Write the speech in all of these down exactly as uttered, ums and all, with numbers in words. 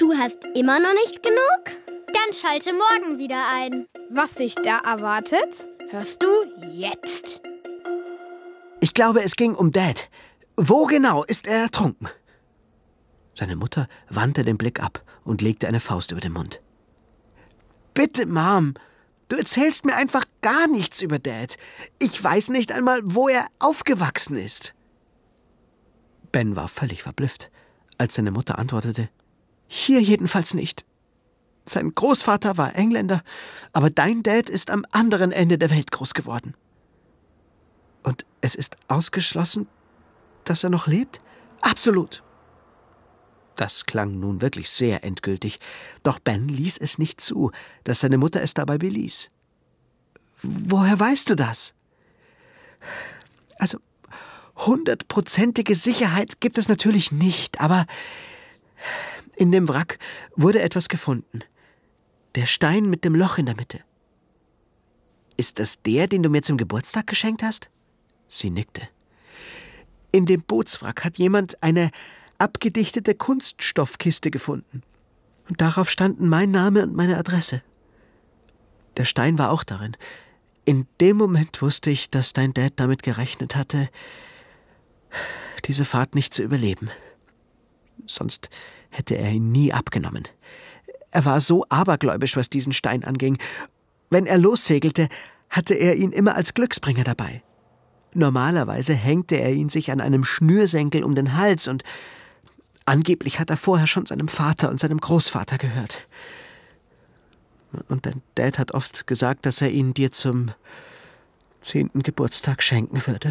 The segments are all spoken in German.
Du hast immer noch nicht genug? Dann schalte morgen wieder ein. Was dich da erwartet, hörst du jetzt. Ich glaube, es ging um Dad. Wo genau ist er ertrunken? Seine Mutter wandte den Blick ab und legte eine Faust über den Mund. Bitte, Mom, du erzählst mir einfach gar nichts über Dad. Ich weiß nicht einmal, wo er aufgewachsen ist. Ben war völlig verblüfft, als seine Mutter antwortete: Hier jedenfalls nicht. Sein Großvater war Engländer, aber dein Dad ist am anderen Ende der Welt groß geworden. Und es ist ausgeschlossen, dass er noch lebt? Absolut. Das klang nun wirklich sehr endgültig, doch Ben ließ es nicht zu, dass seine Mutter es dabei beließ. Woher weißt du das? Also, hundertprozentige Sicherheit gibt es natürlich nicht, aber in dem Wrack wurde etwas gefunden. Der Stein mit dem Loch in der Mitte. Ist das der, den du mir zum Geburtstag geschenkt hast? Sie nickte. In dem Bootswrack hat jemand eine abgedichtete Kunststoffkiste gefunden. Und darauf standen mein Name und meine Adresse. Der Stein war auch darin. In dem Moment wusste ich, dass dein Dad damit gerechnet hatte, diese Fahrt nicht zu überleben. Sonst hätte er ihn nie abgenommen. Er war so abergläubisch, was diesen Stein anging. Wenn er lossegelte, hatte er ihn immer als Glücksbringer dabei. Normalerweise hängte er ihn sich an einem Schnürsenkel um den Hals und angeblich hat er vorher schon seinem Vater und seinem Großvater gehört. Und dein Dad hat oft gesagt, dass er ihn dir zum zehnten Geburtstag schenken würde.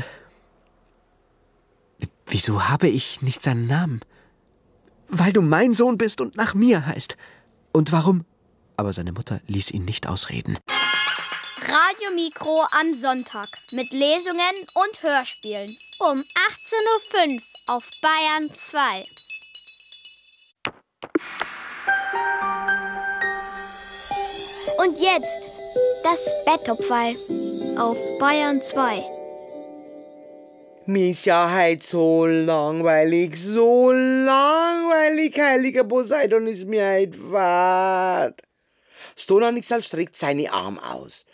Wieso habe ich nicht seinen Namen? Weil du mein Sohn bist und nach mir heißt. Und warum? Aber seine Mutter ließ ihn nicht ausreden. Radiomikro am Sonntag mit Lesungen und Hörspielen um achtzehn Uhr fünf auf Bayern zwei. Und jetzt das Bettopferl auf Bayern zwei. Mir ist ja heute so langweilig, so langweilig, heiliger Poseidon ist mir heute fad. Stonanixal streckt seine Arme aus.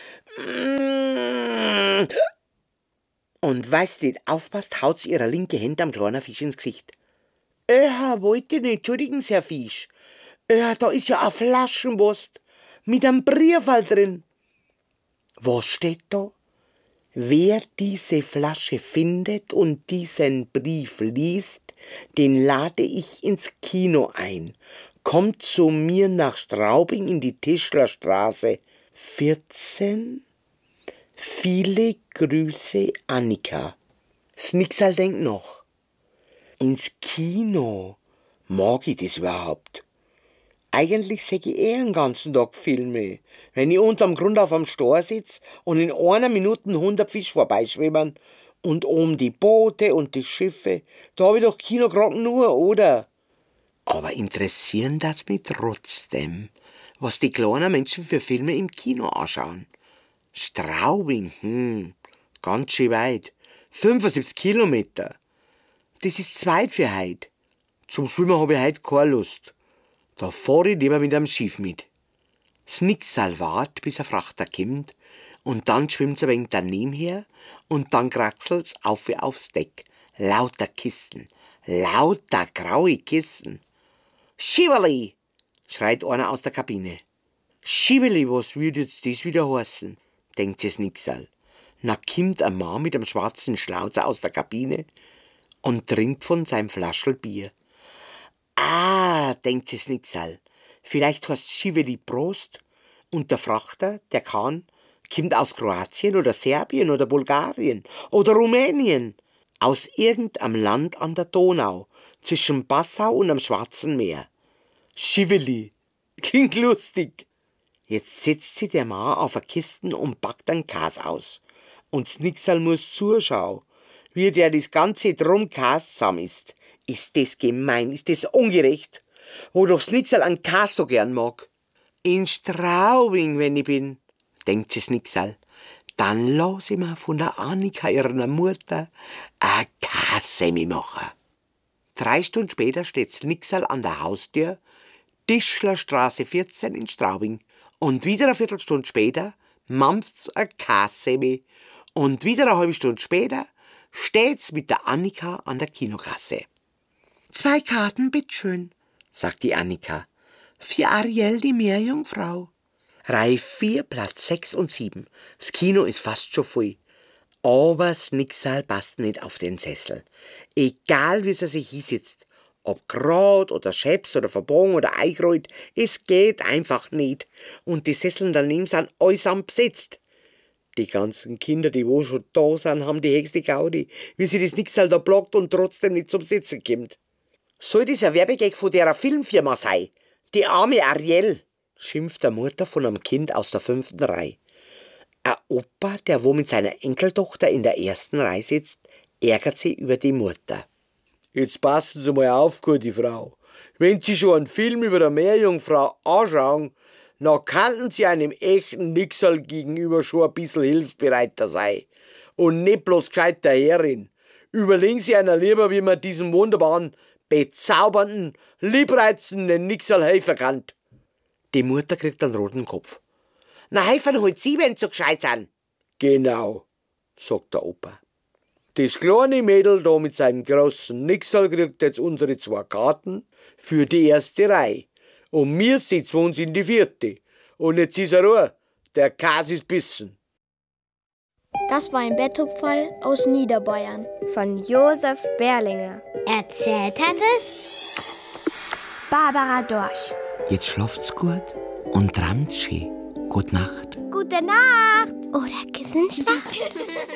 Und weil's nicht aufpasst, haut sie ihre linke Hand am kleinen Fisch ins Gesicht. Äh, wollte nicht, entschuldigen Sie, Herr Fisch. Äh, da ist ja eine Flaschenpost mit einem Briefal drin. Was steht da? Wer diese Flasche findet und diesen Brief liest, den lade ich ins Kino ein. Kommt zu mir nach Straubing in die Tischlerstraße vierzehn. Viele Grüße, Annika. Snixal denkt noch. Ins Kino. Mag ich das überhaupt? Eigentlich sehe ich eher den ganzen Tag Filme. Wenn ich unterm Grund auf am Stor sitz und in einer Minute hundert Fisch vorbeischwimmen und um die Boote und die Schiffe, da habe ich doch Kino gerade nur, oder? Aber interessieren das mich trotzdem, was die kleinen Menschen für Filme im Kino anschauen. Straubing, hm, ganz schön weit. fünfundsiebzig Kilometer. Das ist zu weit für heut. Zum Schwimmen habe ich heut keine Lust. Da fahr ich lieber mit einem Schiff mit. Snixal wart, bis ein Frachter kommt, und dann schwimmt's ein wenig daneben her, und dann kraxelt's auf wie aufs Deck. Lauter Kisten, lauter graue Kisten. Schieberli, schreit einer aus der Kabine. Schieberli, was würde jetzt das wieder heißen? Denkt sich Snixal. Na kommt ein Mann mit einem schwarzen Schnauzer aus der Kabine und trinkt von seinem Flaschel Bier. Ah, denkt sich Snixal, vielleicht heißt Schiveli Prost und der Frachter, der kann, kommt aus Kroatien oder Serbien oder Bulgarien oder Rumänien, aus irgendeinem Land an der Donau, zwischen Passau und am Schwarzen Meer. Schiveli, klingt lustig. Jetzt setzt sich der Mann auf eine Kisten und packt einen Käse aus. Und Snixal muss zuschauen, wie der das ganze drum Käse zusammen isst. Ist das gemein, ist das ungerecht, wo doch Snixal einen Käse so gern mag. In Straubing, wenn ich bin, denkt sich Snixal, dann lass ich mir von der Annika, ihrer Mutter, eine Kässemi machen. Drei Stunden später steht Snixal an der Haustür Tischlerstraße vierzehn in Straubing. Und wieder eine Viertelstunde später mampft's ein Kässemi. Und wieder eine halbe Stunde später steht's mit der Annika an der Kinokasse. Zwei Karten, bitteschön, sagt die Annika. Für Ariel, die Meerjungfrau. Reihe vier, Platz sechs und sieben. Das Kino ist fast schon voll. Aber das Nixal passt nicht auf den Sessel. Egal, wie er sich hinsitzt. Ob grad oder scheps oder verbogen oder eingerollt, es geht einfach nicht. Und die Sesseln daneben sind allesamt besetzt. Die ganzen Kinder, die wo schon da sind, haben die höchste Gaudi, wie sie das Nixal da blockt und trotzdem nicht zum Sitzen kommt. Soll das ein Werbegag von der Filmfirma sein? Die arme Ariel, schimpft der Mutter von einem Kind aus der fünften Reihe. Ein Opa, der wo mit seiner Enkeltochter in der ersten Reihe sitzt, ärgert sie über die Mutter. Jetzt passen Sie mal auf, gute Frau. Wenn Sie schon einen Film über eine Meerjungfrau anschauen, dann könnten Sie einem echten Nixal gegenüber schon ein bisschen hilfsbereiter sein. Und nicht bloß gescheit daherin. Überlegen Sie einer lieber, wie man diesen wunderbaren, bezaubernden, liebreizenden Nixal helfen kann. Die Mutter kriegt einen roten Kopf. Na, helfen halt Sie, wenn Sie so gescheit sind. Genau, sagt der Opa. Das kleine Mädel da mit seinem großen Nixal kriegt jetzt unsere zwei Karten für die erste Reihe. Und wir sitzen uns in die vierte. Und jetzt ist er Ruhe. Der Käse ist bissen. Das war ein Betthupferl aus Niederbayern. Von Josef Berlinger. Erzählt hat es Barbara Dorsch. Jetzt schlaft's gut und träumt's schön. Gute Nacht. Gute Nacht oder Kissenschlag.